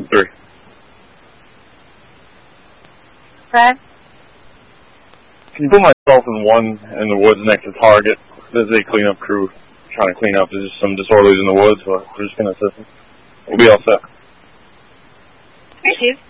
3. Brad? Can you put myself in one in the woods next to Target? There's a cleanup crew trying to clean up. There's just some disorderlies in the woods, so we're just going to assist them. We'll be all set. Hey, Steve.